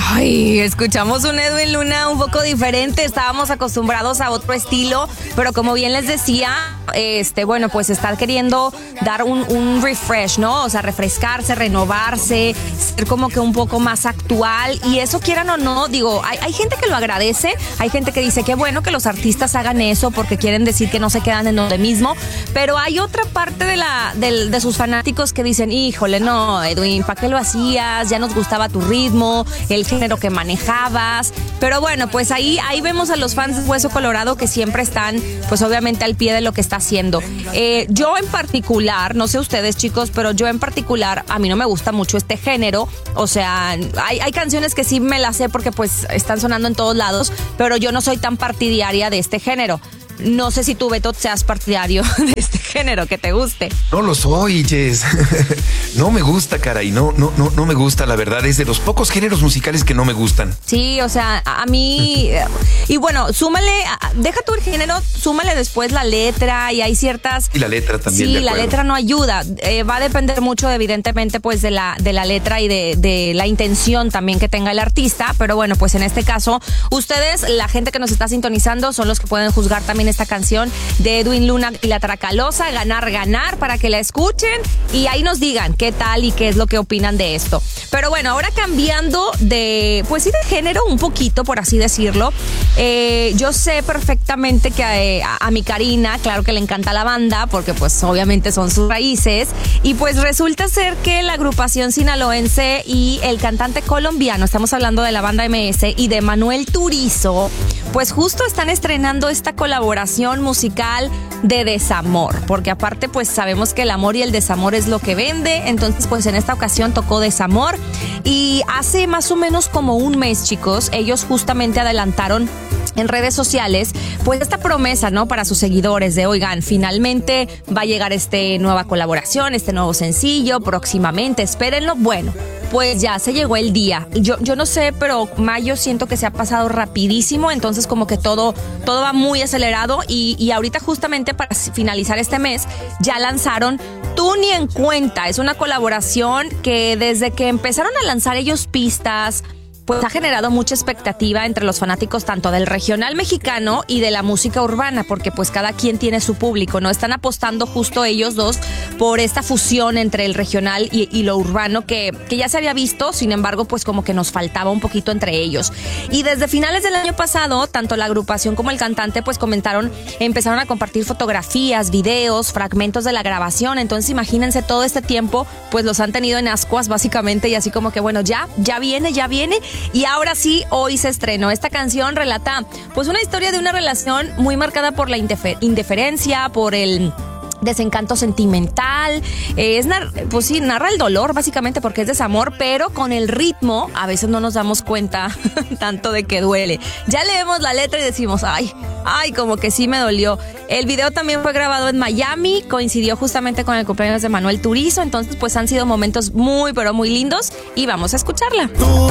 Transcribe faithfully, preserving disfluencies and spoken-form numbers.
Ay, escuchamos un Edwin Luna un poco diferente, estábamos acostumbrados a otro estilo, pero como bien les decía, este, bueno, pues estar queriendo dar un, un refresh, ¿no? O sea, refrescarse, renovarse, ser como que un poco más actual, y eso quieran o no, digo, hay, hay gente que lo agradece, hay gente que dice que bueno que los artistas hagan eso porque quieren decir que no se quedan en donde mismo, pero hay otra parte de la de, de sus fanáticos que dicen, híjole, no, Edwin, ¿para qué lo hacías? Ya nos gustaba tu ritmo, el género que manejabas, pero bueno, pues ahí, ahí vemos a los fans de Hueso Colorado que siempre están, pues obviamente al pie de lo que está haciendo. Eh, yo en particular, no sé ustedes chicos, pero yo en particular, a mí no me gusta mucho este género, o sea, hay, hay canciones que sí me las sé porque pues están sonando en todos lados, pero yo no soy tan partidaria de este género. No sé si tú, Beto, seas partidario de este género, que te guste. No lo soy, Jess. No me gusta, caray. No, no, no, no me gusta, la verdad. Es de los pocos géneros musicales que no me gustan. Sí, o sea, a mí... Y bueno, súmale, deja tu género, súmale después la letra, y hay ciertas... Y la letra también. Sí, la letra no ayuda. Eh, va a depender mucho, evidentemente, pues de la, de la letra y de, de la intención también que tenga el artista. Pero bueno, pues en este caso, ustedes, la gente que nos está sintonizando, son los que pueden juzgar también esta canción de Edwin Luna y la Tracalosa, Ganar, Ganar, para que la escuchen y ahí nos digan qué tal y qué es lo que opinan de esto. Pero bueno, ahora cambiando de, pues sí, de género un poquito, por así decirlo. Eh, yo sé perfectamente que a, a, a mi Karina, claro que le encanta la banda, porque pues obviamente son sus raíces, y pues resulta ser que la agrupación sinaloense y el cantante colombiano, estamos hablando de la banda M S y de Manuel Turizo, pues justo están estrenando esta colaboración musical de desamor, porque aparte pues sabemos que el amor y el desamor es lo que vende, entonces pues en esta ocasión tocó Desamor, y hace más o menos como un mes, chicos, ellos justamente adelantaron en redes sociales, pues esta promesa, ¿no? Para sus seguidores de, oigan, finalmente va a llegar este nueva colaboración, este nuevo sencillo, próximamente, espérenlo. Bueno, pues ya se llegó el día. Yo, yo no sé, pero mayo siento que se ha pasado rapidísimo, entonces como que todo, todo va muy acelerado, y, y ahorita justamente para finalizar este mes ya lanzaron Tú Ni en Cuenta. Es una colaboración que desde que empezaron a lanzar ellos pistas, pues ha generado mucha expectativa entre los fanáticos tanto del regional mexicano y de la música urbana, porque pues cada quien tiene su público, ¿no? Están apostando justo ellos dos por esta fusión entre el regional y, y lo urbano que, que ya se había visto, sin embargo, pues como que nos faltaba un poquito entre ellos. Y desde finales del año pasado, tanto la agrupación como el cantante pues comentaron, empezaron a compartir fotografías, videos, fragmentos de la grabación, entonces imagínense todo este tiempo, pues los han tenido en ascuas básicamente, y así como que bueno, ya, ya viene, ya viene. Y ahora sí, hoy se estrenó. Esta canción relata pues una historia de una relación muy marcada por la indifer- indiferencia, por el desencanto sentimental. Eh, es nar- pues sí, narra el dolor básicamente porque es desamor, pero con el ritmo a veces no nos damos cuenta tanto de que duele. Ya leemos la letra y decimos, ay, ay, como que sí me dolió. El video también fue grabado en Miami, coincidió justamente con el cumpleaños de Manuel Turizo, entonces pues han sido momentos muy, pero muy lindos, y vamos a escucharla.